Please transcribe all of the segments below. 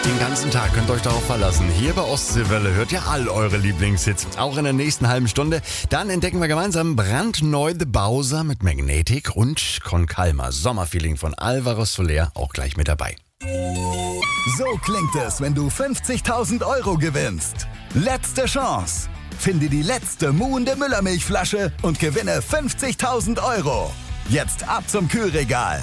Den ganzen Tag könnt ihr euch darauf verlassen. Hier bei Ostseewelle hört ihr all eure Lieblingshits. Auch in der nächsten halben Stunde. Dann entdecken wir gemeinsam brandneu The Bowser mit Magnetic und Con Calma. Sommerfeeling von Alvaro Soler auch gleich mit dabei. So klingt es, wenn du 50.000 € gewinnst. Letzte Chance. Finde die letzte muhende Müllermilchflasche und gewinne 50.000 €. Jetzt ab zum Kühlregal.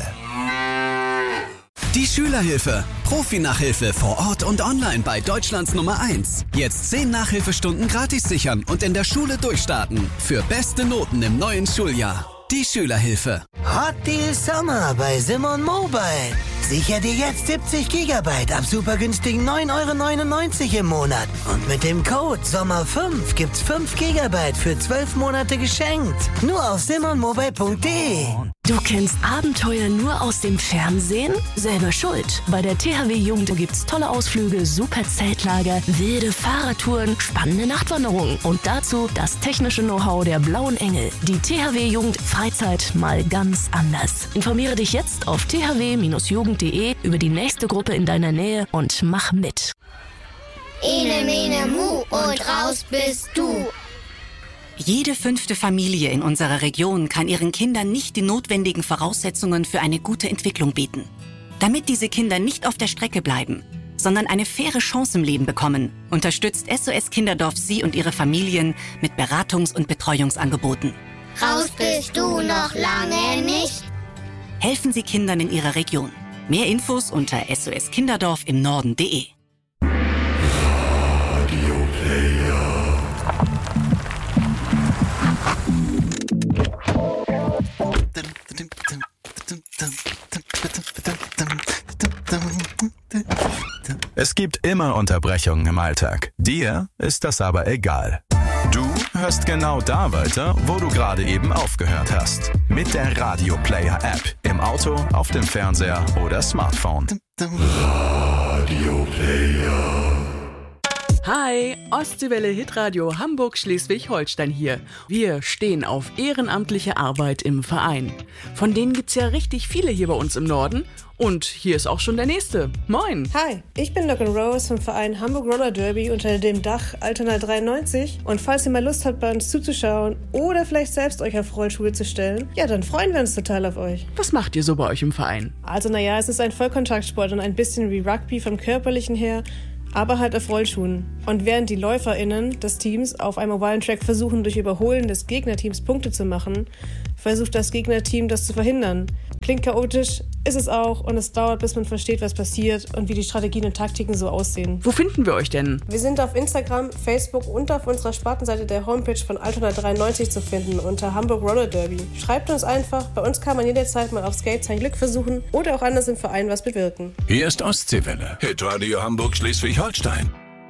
Die Schülerhilfe. Profi-Nachhilfe vor Ort und online bei Deutschlands Nummer 1. Jetzt 10 Nachhilfestunden gratis sichern und in der Schule durchstarten. Für beste Noten im neuen Schuljahr. Die Schülerhilfe. Hot Deal Sommer bei Simon Mobile. Sicher dir jetzt 70 GB ab super günstigen 9,99 € im Monat. Und mit dem Code SOMMER5 gibt's 5 GB für 12 Monate geschenkt. Nur auf simonmobile.de. Du kennst Abenteuer nur aus dem Fernsehen? Selber schuld. Bei der THW Jugend gibt's tolle Ausflüge, super Zeltlager, wilde Fahrradtouren, spannende Nachtwanderungen und dazu das technische Know-how der Blauen Engel. Die THW Jugend Freizeit mal ganz anders. Informiere dich jetzt auf thw-jugend.de über die nächste Gruppe in deiner Nähe und mach mit. Ene, mene, mu und raus bist du. Jede 5. Familie in unserer Region kann ihren Kindern nicht die notwendigen Voraussetzungen für eine gute Entwicklung bieten. Damit diese Kinder nicht auf der Strecke bleiben, sondern eine faire Chance im Leben bekommen, unterstützt SOS Kinderdorf Sie und Ihre Familien mit Beratungs- und Betreuungsangeboten. Raus bist du noch lange nicht. Helfen Sie Kindern in Ihrer Region. Mehr Infos unter soskinderdorf im Norden.de. Es gibt immer Unterbrechungen im Alltag. Dir ist das aber egal. Du hörst genau da weiter, wo du gerade eben aufgehört hast. Mit der Radio Player App. Im Auto, auf dem Fernseher oder Smartphone. Radio Player. Hi, Ostseewelle Hitradio Hamburg Schleswig-Holstein hier. Wir stehen auf ehrenamtliche Arbeit im Verein. Von denen gibt's ja richtig viele hier bei uns im Norden. Und hier ist auch schon der nächste. Moin. Hi, ich bin Logan Rose vom Verein Hamburg Roller Derby unter dem Dach Altona 93. Und falls ihr mal Lust habt, bei uns zuzuschauen oder vielleicht selbst euch auf Rollschuhe zu stellen, ja, dann freuen wir uns total auf euch. Was macht ihr so bei euch im Verein? Also naja, es ist ein Vollkontaktsport und ein bisschen wie Rugby vom Körperlichen her, aber halt auf Rollschuhen. Und während die LäuferInnen des Teams auf einem ovalen Track versuchen, durch Überholen des Gegnerteams Punkte zu machen, versucht das Gegnerteam das zu verhindern. Klingt chaotisch, ist es auch, und es dauert, bis man versteht, was passiert und wie die Strategien und Taktiken so aussehen. Wo finden wir euch denn? Wir sind auf Instagram, Facebook und auf unserer Spartenseite der Homepage von Altona 93 zu finden unter Hamburg Roller Derby. Schreibt uns einfach, bei uns kann man jederzeit mal auf Skates sein Glück versuchen oder auch anders im Verein was bewirken. Hier ist Ostseewelle. Hitradio Hamburg Schleswig-Holstein.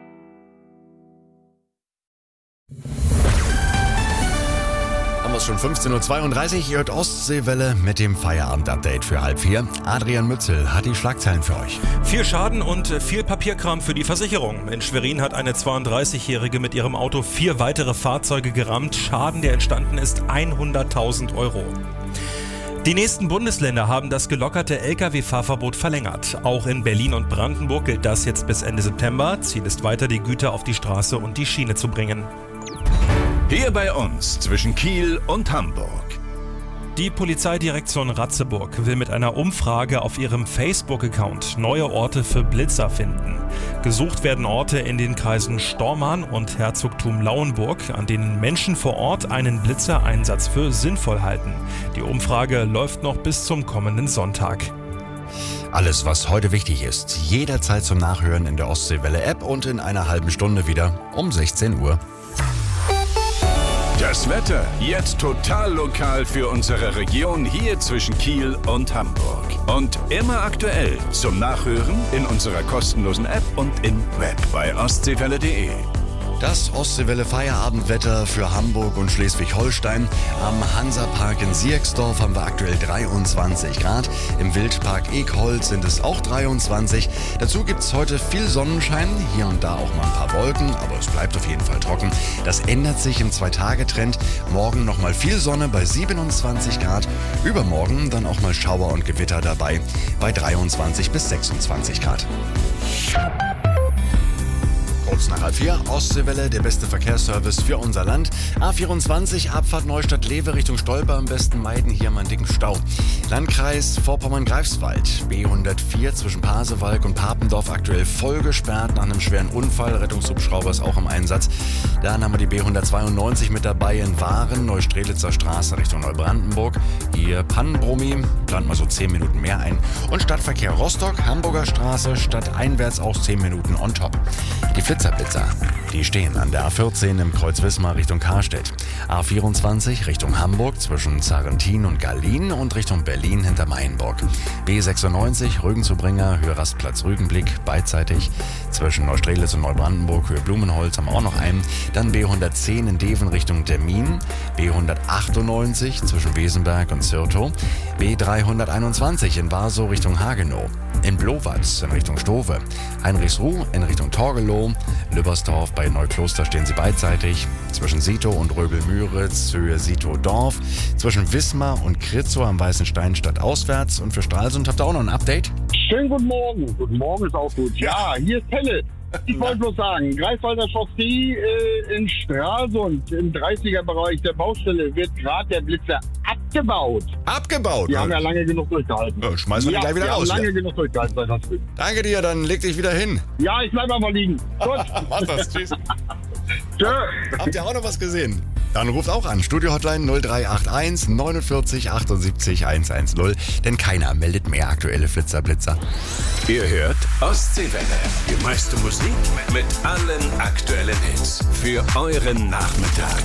Haben wir es schon 15.32 Uhr. Ihr hört Ostseewelle mit dem Feierabend-Update für 3:30. Adrian Mützel hat die Schlagzeilen für euch. Viel Schaden und viel Papierkram für die Versicherung. In Schwerin hat eine 32-Jährige mit ihrem Auto 4 weitere Fahrzeuge gerammt. Schaden, der entstanden ist, 100.000 €. Die nächsten Bundesländer haben das gelockerte Lkw-Fahrverbot verlängert. Auch in Berlin und Brandenburg gilt das jetzt bis Ende September. Ziel ist weiter, die Güter auf die Straße und die Schiene zu bringen. Hier bei uns zwischen Kiel und Hamburg. Die Polizeidirektion Ratzeburg will mit einer Umfrage auf ihrem Facebook-Account neue Orte für Blitzer finden. Gesucht werden Orte in den Kreisen Stormarn und Herzogtum Lauenburg, an denen Menschen vor Ort einen Blitzereinsatz für sinnvoll halten. Die Umfrage läuft noch bis zum kommenden Sonntag. Alles, was heute wichtig ist, jederzeit zum Nachhören in der Ostseewelle-App und in einer halben Stunde wieder um 16 Uhr. Das Wetter jetzt total lokal für unsere Region hier zwischen Kiel und Hamburg. Und immer aktuell zum Nachhören in unserer kostenlosen App und im Web bei ostseewelle.de. Das Ostseewelle Feierabendwetter für Hamburg und Schleswig-Holstein. Am Hansapark in Sierksdorf haben wir aktuell 23 Grad. Im Wildpark Ekholz sind es auch 23. Dazu gibt es heute viel Sonnenschein, hier und da auch mal ein paar Wolken, aber es bleibt auf jeden Fall trocken. Das ändert sich im 2-Tage-Trend. Morgen nochmal viel Sonne bei 27 Grad. Übermorgen dann auch mal Schauer und Gewitter dabei bei 23 bis 26 Grad. Kurz nach 4, Ostseewelle, der beste Verkehrsservice für unser Land. A24, Abfahrt Neustadt-Lewe Richtung Stolper, am besten meiden, hier mal einen dicken Stau. Landkreis Vorpommern-Greifswald, B104 zwischen Pasewalk und Papendorf aktuell voll gesperrt nach einem schweren Unfall. Rettungshubschrauber ist auch im Einsatz. Dann haben wir die B192 mit dabei in Waren, Neustrelitzer Straße Richtung Neubrandenburg. Hier Pannenbrummi, plant mal so 10 Minuten mehr ein. Und Stadtverkehr Rostock, Hamburger Straße, stadteinwärts auch 10 Minuten on top. Die Blitzerblitzer, die stehen an der A14 im Kreuz Wismar Richtung Karstedt. A24 Richtung Hamburg zwischen Zarrentin und Gallien und Richtung Berlin hinter Mainburg. B96 Rügen-zu-Bringer, Höhe Rastplatz Rügenblick, beidseitig. Zwischen Neustrelitz und Neubrandenburg, Höhe Blumenholz haben wir auch noch einen. Dann B110 in Deven Richtung Termin. B198 zwischen Wesenberg und Zürtow. B321 in Warsow Richtung Hagenow. In Blowatz in Richtung Stove. Heinrichsruh in Richtung Torgelow. Lübbersdorf bei Neukloster stehen sie beidseitig. Zwischen Sitow und Röbel-Müritz, Höhe Sitow-Dorf. Zwischen Wismar und Kritzow am Weißen Stein stadtauswärts. Und für Stralsund habt ihr auch noch ein Update? Schönen guten Morgen. Guten Morgen ist auch gut. Ja, hier ist Helle. Ich wollte bloß sagen, Greifswalder Chaussee in Stralsund im 30er-Bereich der Baustelle wird gerade der Blitzer abgebaut. Abgebaut? Die haben ja lange genug durchgehalten. Ja, schmeißen wir die gleich wieder raus. Ja, lange genug durchgehalten seit das früh. Danke dir, dann leg dich wieder hin. Ja, ich bleib einfach liegen. Gut. Mach das, tschüss. Tschö. Habt ihr auch noch was gesehen? Dann ruft auch an. Studio-Hotline 0381 49 78 110. Denn keiner meldet mehr aktuelle Flitzer-Blitzer. Ihr hört Ostseewelle. Die meiste Musik mit allen aktuellen Hits. Für euren Nachmittag.